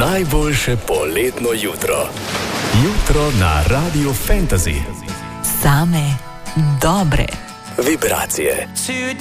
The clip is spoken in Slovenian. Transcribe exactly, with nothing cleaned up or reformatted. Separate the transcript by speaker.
Speaker 1: Najboljše poletno jutro. Jutro na Radio Fantasy.
Speaker 2: Same dobre
Speaker 1: vibracije.